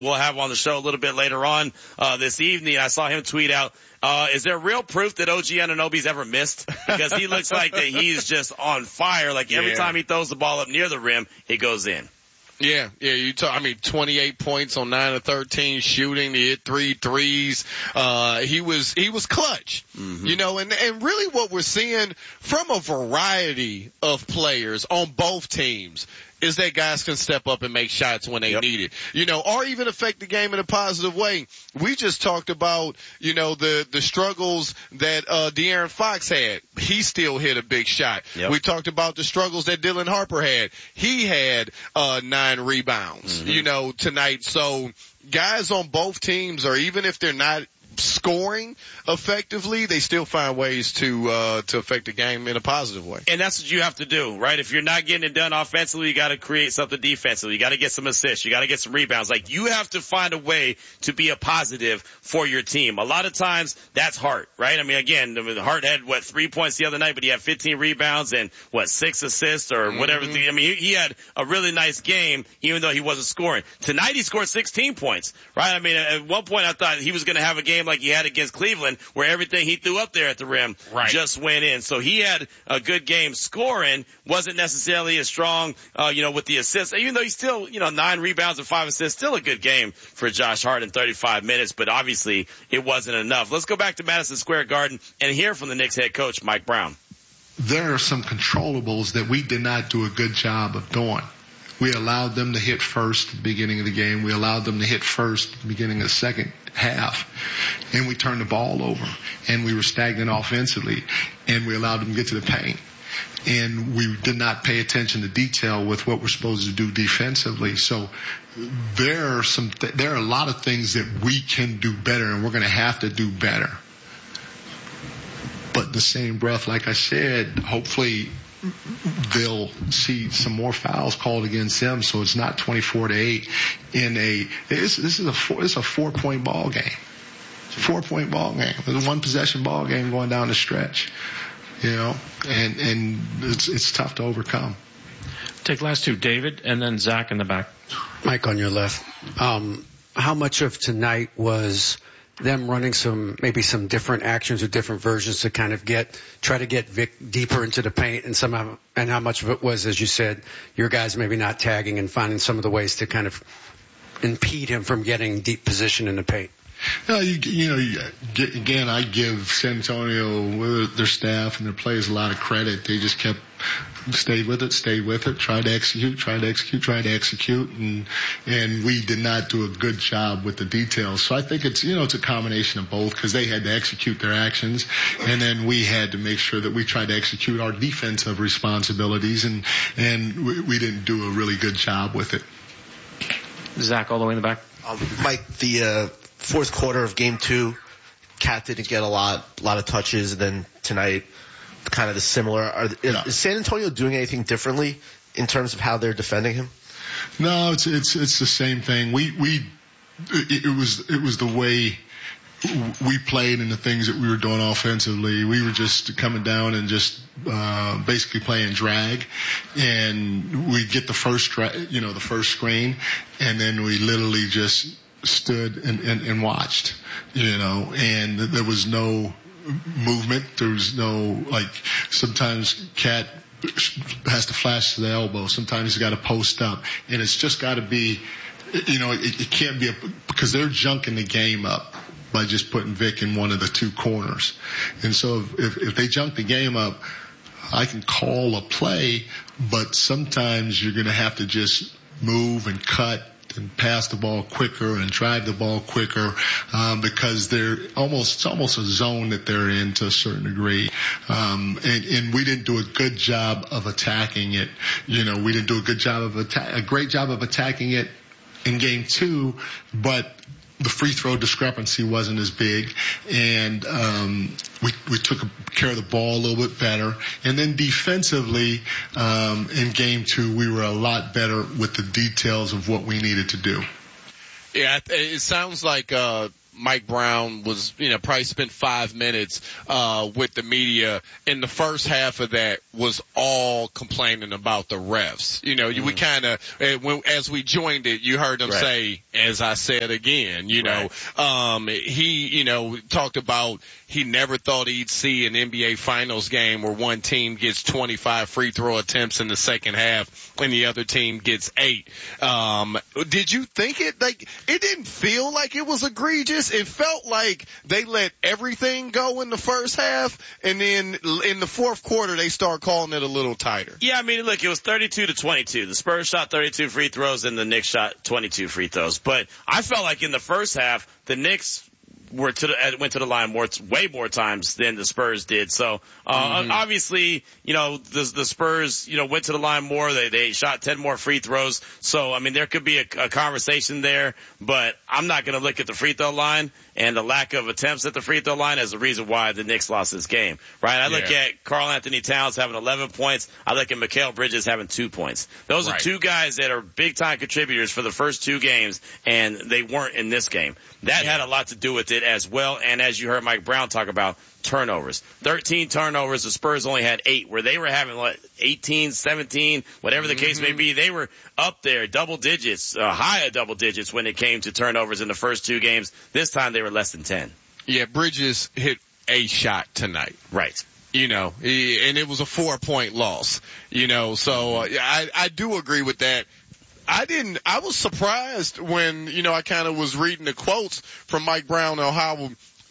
we'll have on the show a little bit later on this evening. I saw him tweet out, is there real proof that OG Anunoby's ever missed? Because he looks like that he's just on fire. Like every time he throws the ball up near the rim, it goes in. Yeah, 28 points on 9 of 13 shooting. He hit 3 threes. He was clutch. Mm-hmm. And really what we're seeing from a variety of players on both teams is that guys can step up and make shots when they need it, or even affect the game in a positive way. We just talked about, the struggles that, De'Aaron Fox had. He still hit a big shot. Yep. We talked about the struggles that Dylan Harper had. He had, 9 rebounds, tonight. So guys on both teams, or even if they're not scoring effectively, they still find ways to affect the game in a positive way. And that's what you have to do, right? If you're not getting it done offensively, you got to create something defensively. You got to get some assists. You got to get some rebounds. Like, you have to find a way to be a positive for your team. A lot of times that's Hart, right? I mean, again, Hart had 3 points the other night, but he had 15 rebounds and 6 assists or whatever. I mean, he had a really nice game, even though he wasn't scoring. Tonight he scored 16 points, right? I mean, at one point I thought he was going to have a game like he had against Cleveland, where everything he threw up there at the rim just went in. So he had a good game scoring, wasn't necessarily as strong, with the assists, even though he's still, 9 rebounds and 5 assists, still a good game for Josh Hart in 35 minutes, but obviously it wasn't enough. Let's go back to Madison Square Garden and hear from the Knicks head coach, Mike Brown. There are some controllables that we did not do a good job of doing. We allowed them to hit first at the beginning of the game. We allowed them to hit first at the beginning of the second half. And we turned the ball over. And we were stagnant offensively. And we allowed them to get to the paint. And we did not pay attention to detail with what we're supposed to do defensively. So there are a lot of things that we can do better, and we're going to have to do better. But in the same breath, like I said, hopefully they'll see some more fouls called against them, so it's not 24-8 this is a 4-point ball game. It's a 4-point ball game. It's a 1-possession ball game going down the stretch, and it's tough to overcome. Take last two, David, and then Zach in the back. Mike on your left. How much of tonight was them running maybe some different actions or different versions to kind of try to get Vic deeper into the paint, and how much of it was, as you said, your guys maybe not tagging and finding some of the ways to kind of impede him from getting deep position in the paint? Again, I give San Antonio, their staff and their players a lot of credit. They just stayed with it, tried to execute, and we did not do a good job with the details. So I think it's a combination of both, because they had to execute their actions, and then we had to make sure that we tried to execute our defensive responsibilities, and we didn't do a really good job with it. Zach, all the way in the back. Mike, the fourth quarter of Game 2, Cat didn't get a lot of touches, and then tonight, kind of the similar. Is San Antonio doing anything differently in terms of how they're defending him? No, it's the same thing. It was the way we played and the things that we were doing offensively. We were just coming down and just basically playing drag, and we get the first screen, and then we literally just stood and watched, and there was no movement. There was no, sometimes Cat has to flash to the elbow. Sometimes he's got to post up, and it's just got to be, it can't be because they're junking the game up by just putting Vic in one of the two corners. And so if they junk the game up, I can call a play, but sometimes you're going to have to just move and cut and pass the ball quicker and drive the ball quicker, because it's almost a zone that they're in to a certain degree. And we didn't do a good job of attacking it. We didn't do a great job of attacking it in Game 2, but the free throw discrepancy wasn't as big, and we took care of the ball a little bit better. And then defensively, in Game 2, we were a lot better with the details of what we needed to do. Yeah, it sounds like Mike Brown was, probably spent 5 minutes, with the media. And the first half of that was all complaining about the refs. We kind of, as we joined it, you heard him say, as I said again, he, talked about he never thought he'd see an NBA Finals game where one team gets 25 free throw attempts in the second half and the other team gets 8. Did you think it didn't feel like it was egregious? It felt like they let everything go in the first half, and then in the fourth quarter they start calling it a little tighter. Yeah, I mean, look, it was 32-22. The Spurs shot 32 free throws and the Knicks shot 22 free throws. But I felt like in the first half, the Knicks went to the line way more times than the Spurs did. So, obviously, the Spurs, went to the line more. They shot 10 more free throws. So, I mean, there could be a conversation there, but I'm not going to look at the free throw line and the lack of attempts at the free throw line as the reason why the Knicks lost this game, right? I look at Karl Anthony Towns having 11 points. I look at Mikal Bridges having 2 points. Those are two guys that are big time contributors for the first 2 games, and they weren't in this game. That had a lot to do with it as well. And as you heard Mike Brown talk about, turnovers. 13 turnovers. The Spurs only had 8, where they were having 18, 17, whatever the case may be. They were up there, double digits, higher double digits when it came to turnovers in the first 2 games. This time they were less than 10. Yeah, Bridges hit a shot tonight. Right. And it was a 4-point loss, so I do agree with that. I was surprised when, I kind of was reading the quotes from Mike Brown on how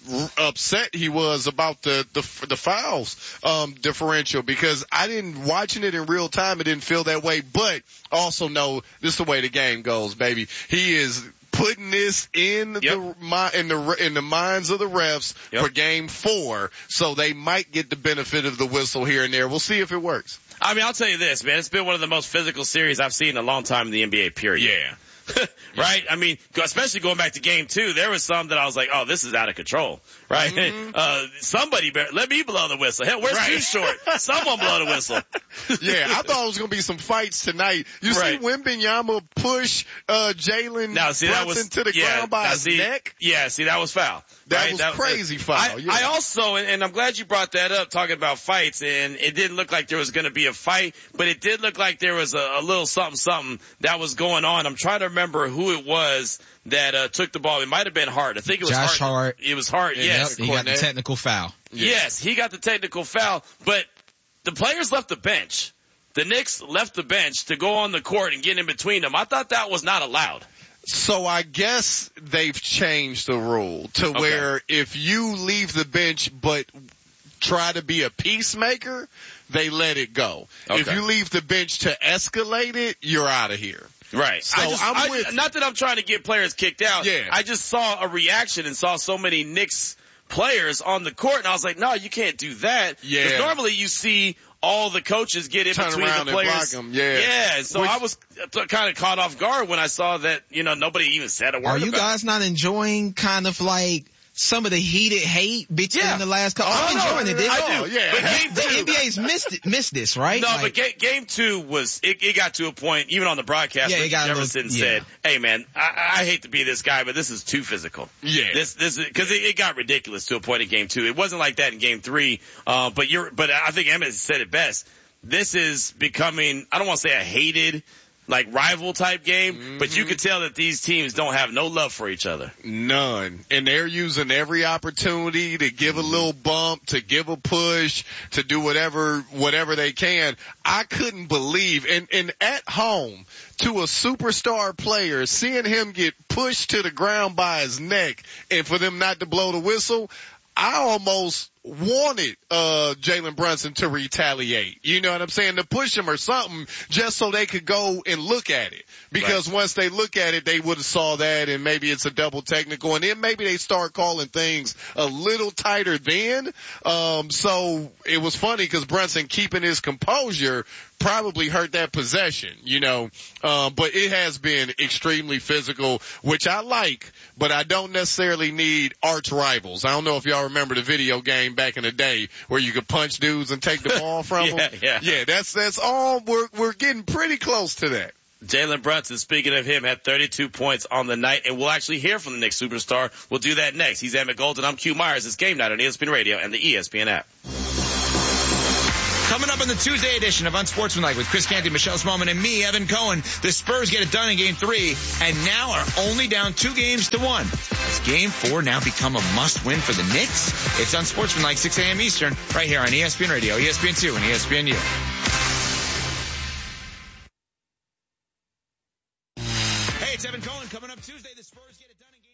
upset he was about the fouls, differential, because watching it in real time, it didn't feel that way, but also know this is the way the game goes, baby. He is putting this in the minds of the refs for game 4, so they might get the benefit of the whistle here and there. We'll see if it works. I mean, I'll tell you this, man. It's been one of the most physical series I've seen in a long time in the NBA, period. Yeah. Right? I mean, especially going back to game 2, there was some that I was like, oh, this is out of control. Right? Somebody let me blow the whistle. Hell, where's Too Short? Someone blow the whistle. Yeah, I thought it was going to be some fights tonight. You see Wembanyama push Jalen Brunson to the ground by his neck? Yeah, see, that was foul. That was crazy foul. I also, and I'm glad you brought that up, talking about fights, and it didn't look like there was going to be a fight, but it did look like there was a little something that was going on. I'm trying to remember who it was that took the ball. It might have been Hart. I think it was Josh Hart. It was Hart, yes. He got the technical foul. Yes, he got the technical foul, but the players left the bench. The Knicks left the bench to go on the court and get in between them. I thought that was not allowed. So I guess they've changed the rule to where if you leave the bench but try to be a peacemaker, they let it go. Okay. If you leave the bench to escalate it, you're out of here. Right. So not that I'm trying to get players kicked out. Yeah. I just saw a reaction and saw so many Knicks players on the court, and I was like, no, you can't do that. Yeah. Because normally you see all the coaches get in between the players. And block them. Yeah. So I was kind of caught off guard when I saw that, nobody even said a word about it. Are you guys not enjoying kind of like some of the heated hate between the last couple? I'm enjoying it. I do. Yeah. But the NBA's missed this, right? No, but game 2 was, it got to a point, even on the broadcast, where Jefferson said, hey man, I hate to be this guy, but this is too physical. Yeah. This is, cause it got ridiculous to a point in game 2. It wasn't like that in game 3, but I think Emmett said it best. This is becoming, I don't want to say a hated, rival type game, but you could tell that these teams don't have no love for each other. None. And they're using every opportunity to give a little bump, to give a push, to do whatever they can. I couldn't believe, and at home, to a superstar player, seeing him get pushed to the ground by his neck and for them not to blow the whistle, I almost wanted Jalen Brunson to retaliate. You know what I'm saying? To push him or something just so they could go and look at it. Because once they look at it, they would have saw that and maybe it's a double technical and then maybe they start calling things a little tighter then. So it was funny because Brunson keeping his composure probably hurt that possession, but it has been extremely physical, which I like, but I don't necessarily need arch rivals. I don't know if y'all remember the video game back in the day where you could punch dudes and take the ball from them. Yeah. Yeah, that's all. We're getting pretty close to that. Jalen Brunson, speaking of him, had 32 points on the night, and we'll actually hear from the Knicks superstar. We'll do that next. He's Emmett Golden. I'm Q Myers. It's Game Night on ESPN Radio and the ESPN app. Coming up on the Tuesday edition of Unsportsmanlike with Chris Canty, Michelle Smallman, and me, Evan Cohen, the Spurs get it done in Game 3 and now are only down 2-1. Has Game 4 now become a must-win for the Knicks? It's Unsportsmanlike, 6 a.m. Eastern, right here on ESPN Radio, ESPN2, and ESPNU. Hey, it's Evan Cohen coming up Tuesday. The Spurs get it done in Game